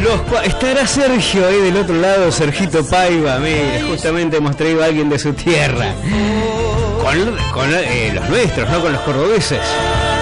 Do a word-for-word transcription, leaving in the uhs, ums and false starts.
Los, estará Sergio ahí del otro lado, Sergito Paiva. Mira, justamente hemos traído a alguien de su tierra. Con, con eh, los nuestros, no con los cordobeses.